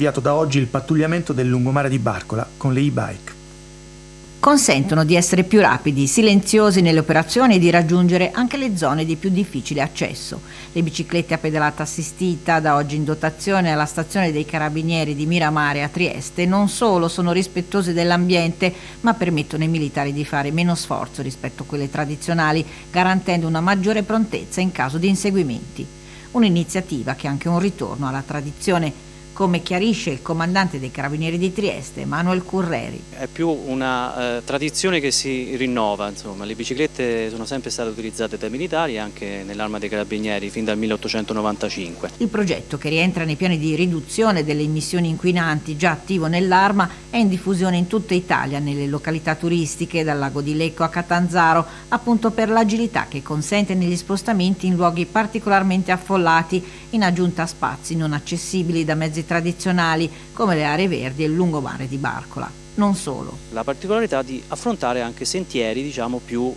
avviato da oggi il pattugliamento del lungomare di Barcola con le e-bike. Consentono di essere più rapidi, silenziosi nelle operazioni e di raggiungere anche le zone di più difficile accesso. Le biciclette a pedalata assistita, da oggi in dotazione alla stazione dei Carabinieri di Miramare a Trieste, non solo sono rispettose dell'ambiente, ma permettono ai militari di fare meno sforzo rispetto a quelle tradizionali, garantendo una maggiore prontezza in caso di inseguimenti. Un'iniziativa che è anche un ritorno alla tradizione, come chiarisce il comandante dei Carabinieri di Trieste, Manuel Curreri. È più una tradizione che si rinnova, insomma. Le biciclette sono sempre state utilizzate dai militari anche nell'Arma dei Carabinieri fin dal 1895. Il progetto, che rientra nei piani di riduzione delle emissioni inquinanti già attivo nell'Arma, è in diffusione in tutta Italia, nelle località turistiche, dal lago di Lecco a Catanzaro, appunto per l'agilità che consente negli spostamenti in luoghi particolarmente affollati, in aggiunta a spazi non accessibili da mezzi tradizionali come le aree verdi e il lungomare di Barcola. Non solo. La particolarità di affrontare anche sentieri, diciamo, più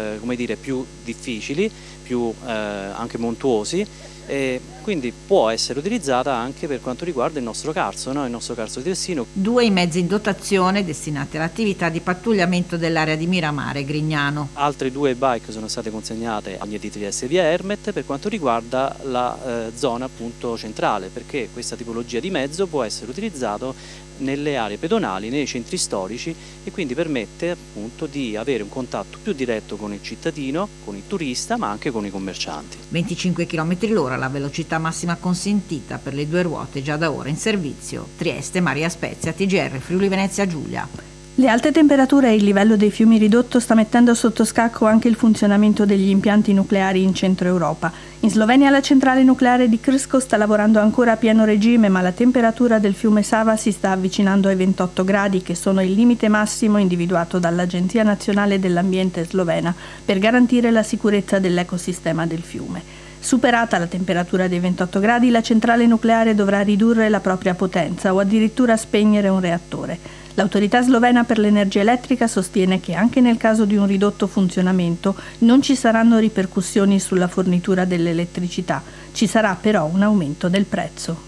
difficili, più anche montuosi, e quindi può essere utilizzata anche per quanto riguarda il nostro carso, no? Il nostro carso Tersino. 2 i mezzi in dotazione destinati all'attività di pattugliamento dell'area di Miramare e Grignano. Altre 2 bike sono state consegnate agli di Trieste via Ermet per quanto riguarda la zona appunto centrale, perché questa tipologia di mezzo può essere utilizzato nelle aree pedonali, nei centri storici, e quindi permette appunto di avere un contatto più diretto con il cittadino, con il turista, ma anche con i commercianti. 25 km/h la velocità massima consentita per le 2 ruote già da ora in servizio. Trieste, Maria Spezia, TGR Friuli Venezia Giulia. Le alte temperature e il livello dei fiumi ridotto sta mettendo sotto scacco anche il funzionamento degli impianti nucleari in centro Europa. In Slovenia la centrale nucleare di Krško sta lavorando ancora a pieno regime, ma la temperatura del fiume Sava si sta avvicinando ai 28 gradi, che sono il limite massimo individuato dall'Agenzia Nazionale dell'Ambiente slovena per garantire la sicurezza dell'ecosistema del fiume. Superata la temperatura dei 28 gradi, la centrale nucleare dovrà ridurre la propria potenza o addirittura spegnere un reattore. L'autorità slovena per l'energia elettrica sostiene che anche nel caso di un ridotto funzionamento non ci saranno ripercussioni sulla fornitura dell'elettricità, ci sarà però un aumento del prezzo.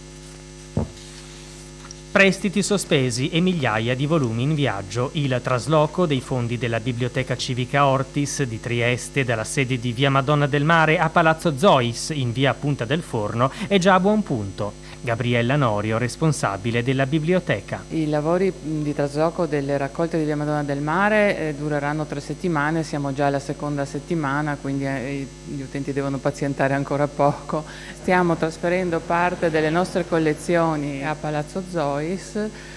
Prestiti sospesi e migliaia di volumi in viaggio. Il trasloco dei fondi della Biblioteca Civica Ortis di Trieste dalla sede di via Madonna del Mare a Palazzo Zois in via Punta del Forno è già a buon punto. Gabriella Norio, responsabile della biblioteca. I lavori di trasloco delle raccolte di via Madonna del Mare dureranno 3 settimane, siamo già alla seconda settimana, quindi gli utenti devono pazientare ancora poco. Stiamo trasferendo parte delle nostre collezioni a Palazzo Zois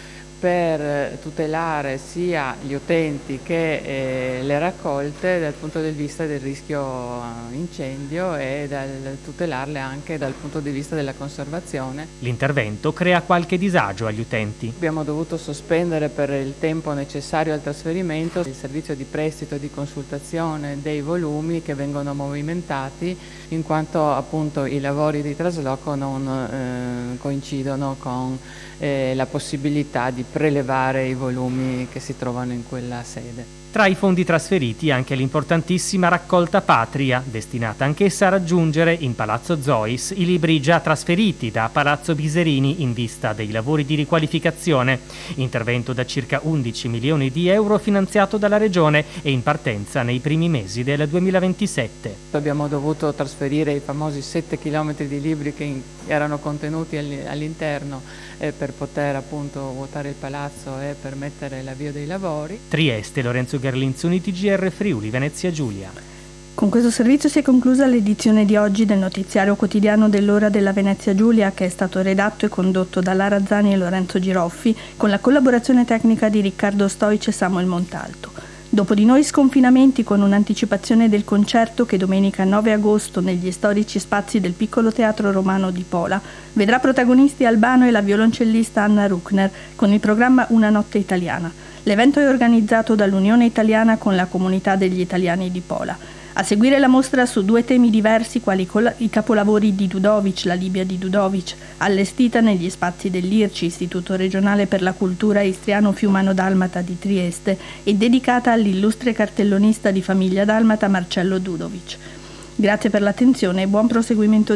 per tutelare sia gli utenti che le raccolte dal punto di vista del rischio incendio e tutelarle anche dal punto di vista della conservazione. L'intervento crea qualche disagio agli utenti. Abbiamo dovuto sospendere per il tempo necessario al trasferimento il servizio di prestito e di consultazione dei volumi che vengono movimentati, in quanto appunto i lavori di trasloco non coincidono con la possibilità di prelevare i volumi che si trovano in quella sede. Tra i fondi trasferiti anche l'importantissima raccolta Patria, destinata anch'essa a raggiungere in Palazzo Zois i libri già trasferiti da Palazzo Biserini in vista dei lavori di riqualificazione. Intervento da circa 11 milioni di euro finanziato dalla Regione e in partenza nei primi mesi del 2027. Abbiamo dovuto trasferire i famosi 7 chilometri di libri che erano contenuti all'interno per poter appunto vuotare il palazzo e permettere l'avvio dei lavori. Trieste, Lorenzo Garlinzoni, TGR Friuli Venezia Giulia. Con questo servizio si è conclusa l'edizione di oggi del notiziario quotidiano dell'Ora della Venezia Giulia, che è stato redatto e condotto da Lara Zani e Lorenzo Giroffi con la collaborazione tecnica di Riccardo Stoic e Samuel Montalto. Dopo di noi sconfinamenti, con un'anticipazione del concerto che domenica 9 agosto negli storici spazi del Piccolo Teatro Romano di Pola vedrà protagonisti Albano e la violoncellista Anna Ruckner con il programma Una notte italiana. L'evento è organizzato dall'Unione Italiana con la comunità degli italiani di Pola. A seguire la mostra su 2 temi diversi quali i capolavori di Dudovic, la Libia di Dudovic, allestita negli spazi dell'IRCI, Istituto Regionale per la Cultura Istriano Fiumano Dalmata di Trieste, e dedicata all'illustre cartellonista di famiglia dalmata Marcello Dudovic. Grazie per l'attenzione e buon proseguimento